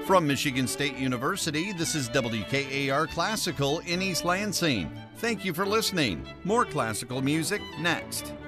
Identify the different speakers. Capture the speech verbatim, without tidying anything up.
Speaker 1: From Michigan State University, this is W K A R Classical in East Lansing. Thank you for listening. More classical music next.